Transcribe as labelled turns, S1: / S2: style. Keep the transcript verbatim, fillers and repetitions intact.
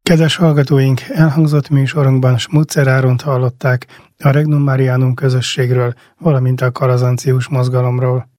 S1: Kedves hallgatóink, elhangzott műsorunkban Smucker Áront hallották a Regnum Marianum közösségről, valamint a kalazancius mozgalomról.